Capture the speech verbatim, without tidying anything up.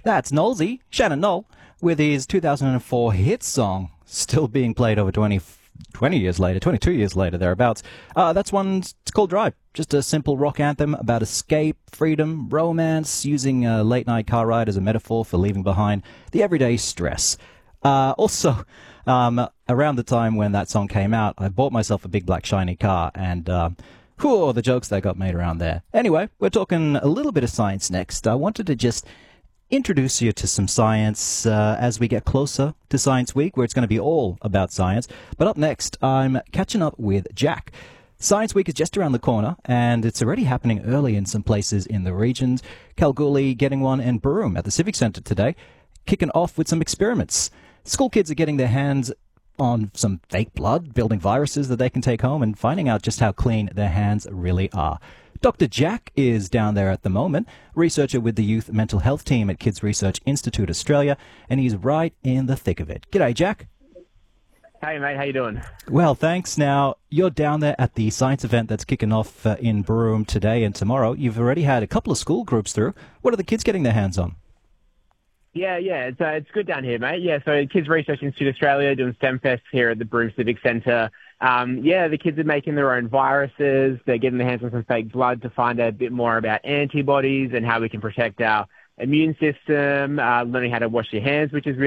That's Nolsey, Shannon Knoll, with his two thousand four hit song, still being played over twenty, twenty years later, twenty-two years later, thereabouts. Uh, that's one, it's called Drive. Just a simple rock anthem about escape, freedom, romance, using a late-night car ride as a metaphor for leaving behind the everyday stress. Uh, also, um, around the time when that song came out, I bought myself a big black shiny car, and uh, whew, the jokes that got made around there. Anyway, we're talking a little bit of science next. I wanted to just introduce you to some science uh, as we get closer to Science Week, where it's going to be all about science. But up next, I'm catching up with Jack. Science Week is just around the corner, and it's already happening early in some places in the regions. Kalgoorlie getting one, and Broome at the Civic Centre today, kicking off with some experiments. School kids are getting their hands on some fake blood, building viruses that they can take home, and finding out just how clean their hands really are. Doctor Jack is down there at the moment, researcher with the Youth Mental Health Team at Kids Research Institute Australia, and he's right in the thick of it. G'day, Jack. Hey, mate, how you doing? Well, thanks. Now, you're down there at the science event that's kicking off uh, in Broome today and tomorrow. You've already had a couple of school groups through. What are the kids getting their hands on? Yeah, yeah, it's uh, it's good down here, mate. Yeah, so Kids Research Institute Australia doing STEM Fest here at the Broome Civic Centre. Um, yeah, the kids are making their own viruses. They're getting their hands on some fake blood to find out a bit more about antibodies and how we can protect our immune system, uh, learning how to wash your hands, which is really